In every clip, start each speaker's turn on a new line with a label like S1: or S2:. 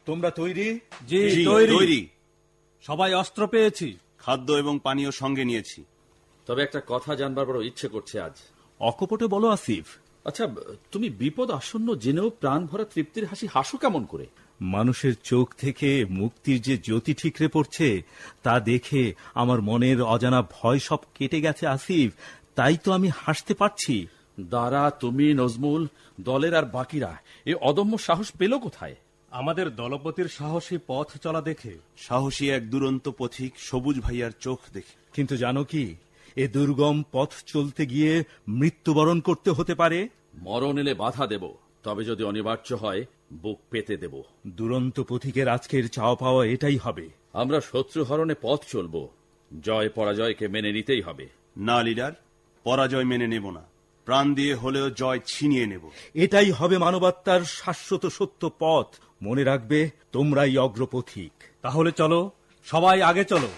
S1: তোমরা তৈরি?
S2: জি, তৈরি। সবাই অস্ত্র পেয়েছি,
S3: খাদ্য এবং পানীয় সঙ্গে নিয়েছি।
S4: তবে একটা কথা জানবার বড় ইচ্ছে করছে আজ।
S1: অকপটে বলো আসিফ।
S4: আচ্ছা, তুমি বিপদ আসন্ন জেনেও প্রাণ ভরা তৃপ্তির হাসি হাসো কেমন করে?
S1: মানুষের চোখ থেকে মুক্তির যে জ্যোতি ঠিকরে পড়ছে তা দেখে আমার মনের অজানা ভয় সব কেটে গেছে আসিফ, তাই তো আমি হাসতে পারছি।
S4: দারা, তুমি, নজমুল, দলের আর বাকিরা এ অদম্য সাহস পেল কোথায়?
S2: আমাদের দলপতির সাহসী পথ চলা দেখে।
S3: সাহসী এক দুরন্ত পথিক সবুজ ভাইয়ার চোখ দেখে।
S1: কিন্তু জানো কি, এ দুর্গম পথ চলতে গিয়ে মৃত্যুবরণ করতে হতে পারে।
S4: মরণ এলে বাধা দেব, তবে যদি অনিবার্য হয় বুক পেতে দেব।
S1: দুরন্ত পথিকের আজকের চাওয়া পাওয়া এটাই হবে।
S4: আমরা শত্রু হরণে পথ চলব, জয় পরাজয়কে মেনে নিতেই হবে।
S3: না লিডার, পরাজয় মেনে নেব না, প্রাণ দিয়ে হলেও জয় ছিনিয়ে নেব।
S1: এটাই হবে মানবাত্মার শাশ্বত সত্য পথ। মনে রাখবে, তোমরাই অগ্রপথিক।
S2: তাহলে চলো, সবাই আগে চলো।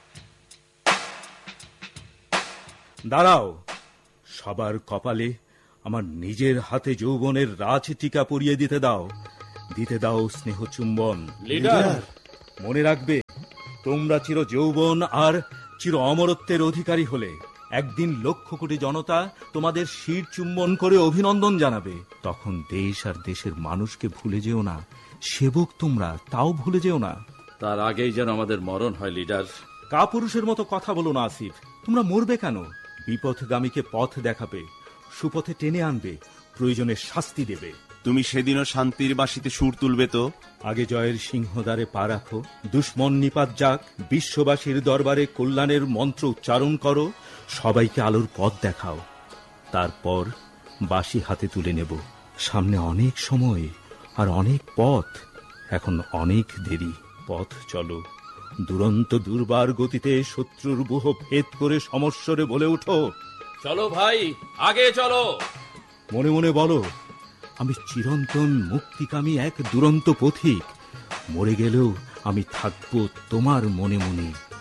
S1: দাঁড়াও, সবার কপালে আমার নিজের হাতে যৌবনের রাজ টিকা পরিয়ে দিতে দাও স্নেহ চুম্বন।
S4: লিডার,
S1: মনে রাখবে, তোমরা চির যৌবন আর চির অমরত্বের অধিকারী হলে একদিন লক্ষ কোটি জনতা তোমাদের শির চুম্বন করে অভিনন্দন জানাবে। তখন দেশ আর দেশের মানুষকে ভুলে যেও না। সেবক তোমরা, তাও ভুলে যেও না।
S4: তার আগেই যেন আমাদের মরণ হয় লিডার।
S1: কাপুরুষের মতো কথা বলো না আসিফ। তোমরা মরবে কেন? বিপথগামীকে পথ দেখাবে, সুপথে টেনে আনবে, প্রয়োজনে শাস্তি দেবে।
S3: তুমি সেদিনও শান্তির বাঁশিতে সুর তুলবে তো?
S1: আগে জয়ের সিংহদ্বারে পা রাখো, দুশ্মন নিপাত যাক, বিশ্ববাসীর দরবারে কল্যাণের মন্ত্র উচ্চারণ করো, সবাইকে আলোর পথ দেখাও। তারপর বাঁশি হাতে তুলে নেব। সামনে অনেক সময় আর অনেক পথ, এখন অনেক দেরি। পথ চলো, দুরন্ত দুর্বার গতিতে শত্রুর বুহ ভেদ করে সমস্বরে বলে উঠো,
S4: চলো ভাই, আগে চলো।
S1: মনে মনে বলো, আমি চিরন্তন মুক্তিকামী এক দুরন্ত পথিক। মরে গেলেও আমি থাকবো তোমার মনে মনে।